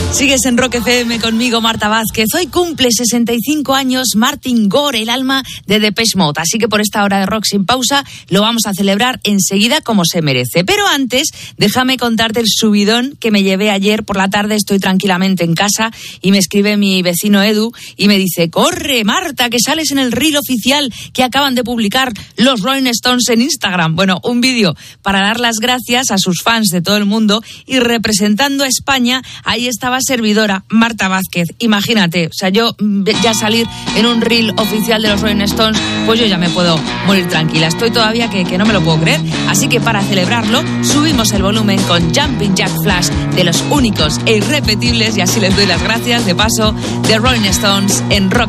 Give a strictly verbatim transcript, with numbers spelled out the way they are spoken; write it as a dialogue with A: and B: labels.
A: Sigues en Rock F M conmigo, Marta Vázquez. Hoy cumple sesenta y cinco años Martin Gore, el alma de Depeche Mode. Así que por esta hora de rock sin pausa lo vamos a celebrar enseguida como se merece. Pero antes, déjame contarte el subidón que me llevé ayer por la tarde. Estoy tranquilamente en casa y me escribe mi vecino Edu y me dice: corre, Marta, que sales en el reel oficial que acaban de publicar los Rolling Stones en Instagram. Bueno, un vídeo para dar las gracias a sus fans de todo el mundo, y representando a España, ahí estaba servidora, Marta Vázquez. Imagínate, o sea, yo ya salir en un reel oficial de los Rolling Stones, pues yo ya me puedo morir tranquila. Estoy todavía que, que no me lo puedo creer. Así que para celebrarlo, subimos el volumen con Jumping Jack Flash, de los únicos e irrepetibles, y así les doy las gracias de paso, de Rolling Stones en Rock